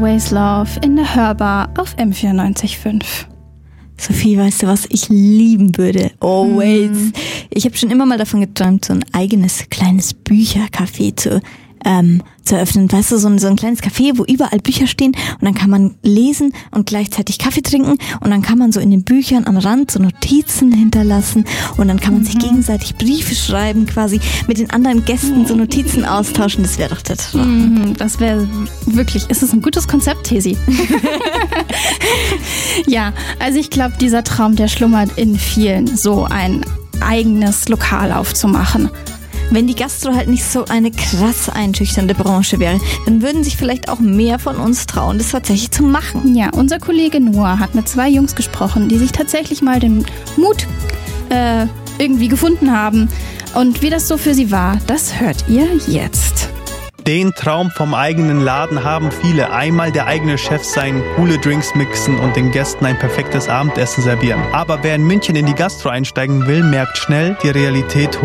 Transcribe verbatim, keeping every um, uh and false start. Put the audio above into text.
Ways Love in der Hörbar auf M vierundneunzig Komma fünf. Sophie, weißt du, was ich lieben würde? Always. Hm. Ich habe schon immer mal davon geträumt, so ein eigenes kleines Büchercafé zu, ähm, zu eröffnen. Weißt du, so ein, so ein kleines Café, wo überall Bücher stehen und dann kann man lesen und gleichzeitig Kaffee trinken und dann kann man so in den Büchern am Rand so Notizen hinterlassen und dann kann man mhm. sich gegenseitig Briefe schreiben, quasi mit den anderen Gästen so Notizen austauschen. Das wäre doch der Traum. Mhm, das wäre wirklich, ist es ein gutes Konzept, Tesi? Ja, also ich glaube, dieser Traum, der schlummert in vielen, so ein eigenes Lokal aufzumachen. Wenn die Gastro halt nicht so eine krass einschüchternde Branche wäre, dann würden sich vielleicht auch mehr von uns trauen, das tatsächlich zu machen. Ja, unser Kollege Noah hat mit zwei Jungs gesprochen, die sich tatsächlich mal den Mut äh, irgendwie gefunden haben. Und wie das so für sie war, das hört ihr jetzt. Den Traum vom eigenen Laden haben viele. Einmal der eigene Chef sein, coole Drinks mixen und den Gästen ein perfektes Abendessen servieren. Aber wer in München in die Gastro einsteigen will, merkt schnell, die Realität